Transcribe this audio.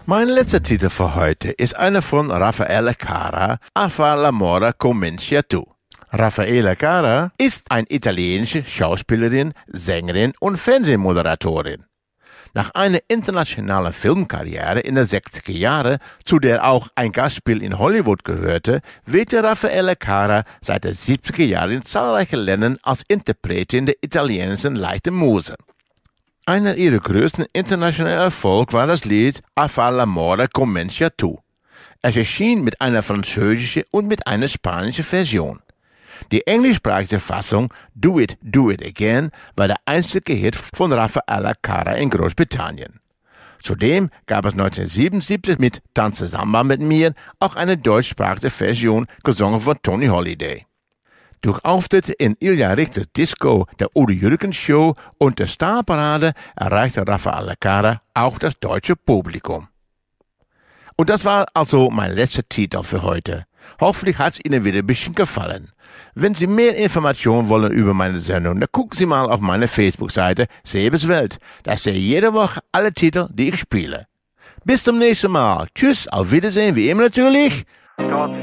Mein letzter Titel für heute ist einer von Raffaella Cara, A far l'amore comincia tu. Raffaella Cara ist eine italienische Schauspielerin, Sängerin und Fernsehmoderatorin. Nach einer internationalen Filmkarriere in den 60er Jahren, zu der auch ein Gastspiel in Hollywood gehörte, wirkte Raffaella Cara seit den 70er Jahren in zahlreichen Ländern als Interpretin der italienischen leichten Muse. Einer ihrer größten internationalen Erfolge war das Lied A far l'amore comincia tu. Es erschien mit einer französischen und mit einer spanischen Version. Die englischsprachige Fassung Do It Again war der einzige Hit von Raffaella Cara in Großbritannien. Zudem gab es 1977 mit Tanze Samba mit mir auch eine deutschsprachige Version gesungen von Tony Holiday. Durch Auftritte in Ilja Richters Disco, der Udo Jürgens Show und der Starparade erreichte Raffaella Cara auch das deutsche Publikum. Und das war also mein letzter Titel für heute. Hoffentlich hat es Ihnen wieder ein bisschen gefallen. Wenn Sie mehr Informationen wollen über meine Sendung, dann gucken Sie mal auf meine Facebook-Seite Sebes Welt. Da sehe ich jede Woche alle Titel, die ich spiele. Bis zum nächsten Mal. Tschüss, auf Wiedersehen, wie immer natürlich.